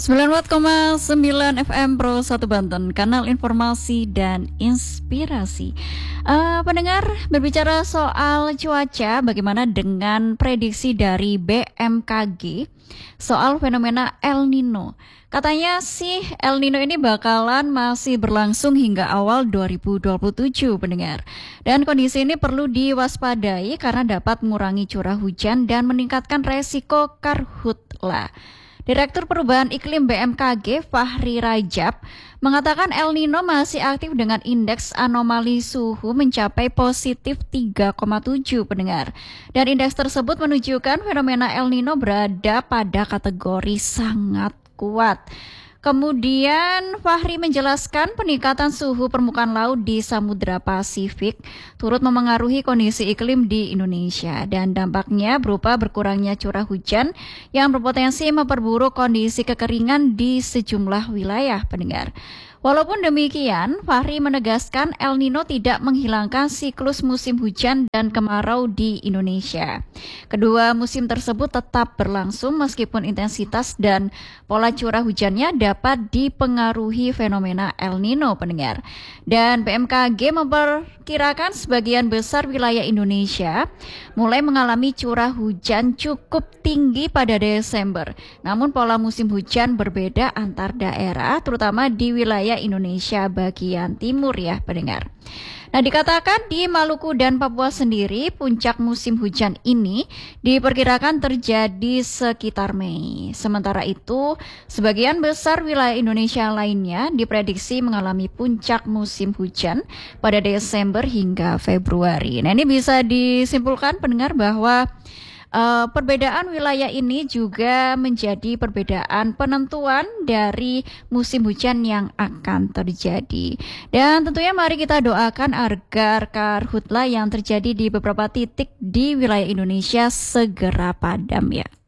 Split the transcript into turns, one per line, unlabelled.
94,9 FM Pro 1 Banten, kanal informasi dan inspirasi. Pendengar, berbicara soal cuaca, bagaimana dengan prediksi dari BMKG soal fenomena El Nino? Katanya sih El Nino ini bakalan masih berlangsung hingga awal 2027, pendengar. Dan kondisi ini perlu diwaspadai karena dapat mengurangi curah hujan dan meningkatkan resiko karhutla. Direktur Perubahan Iklim BMKG Fahri Rajab mengatakan El Nino masih aktif dengan indeks anomali suhu mencapai positif 3,7, pendengar. Dan indeks tersebut menunjukkan fenomena El Nino berada pada kategori sangat kuat. Kemudian Fahri menjelaskan peningkatan suhu permukaan laut di Samudra Pasifik turut memengaruhi kondisi iklim di Indonesia dan dampaknya berupa berkurangnya curah hujan yang berpotensi memperburuk kondisi kekeringan di sejumlah wilayah, pendengar. Walaupun demikian, Fahri menegaskan El Nino tidak menghilangkan siklus musim hujan dan kemarau di Indonesia. Kedua musim tersebut tetap berlangsung meskipun intensitas dan pola curah hujannya dapat dipengaruhi fenomena El Nino, pendengar. Dan BMKG memperkirakan sebagian besar wilayah Indonesia mulai mengalami curah hujan cukup tinggi pada Desember. Namun pola musim hujan berbeda antar daerah, terutama di wilayah Indonesia bagian timur ya, pendengar. Nah, dikatakan di Maluku dan Papua sendiri puncak musim hujan ini diperkirakan terjadi sekitar Mei. Sementara itu, sebagian besar wilayah Indonesia lainnya diprediksi mengalami puncak musim hujan pada Desember hingga Februari. Nah, ini bisa disimpulkan, pendengar, bahwa perbedaan wilayah ini juga menjadi perbedaan penentuan dari musim hujan yang akan terjadi. Dan tentunya mari kita doakan agar karhutla yang terjadi di beberapa titik di wilayah Indonesia segera padam ya.